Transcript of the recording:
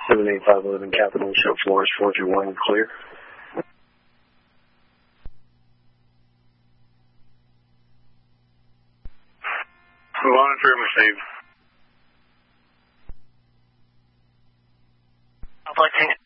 78511 Capital, show floors 421, clear. Monitor received. I'd like to